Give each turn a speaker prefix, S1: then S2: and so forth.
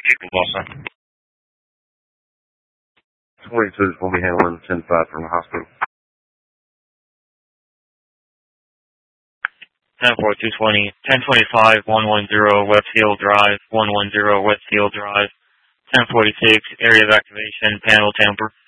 S1: Boston.
S2: 22s will be handling 10-5 from the hospital.
S1: 10-4, 220, 1025, 110 Westfield Drive, 110 Westfield Drive, 1046, area of activation, panel tamper.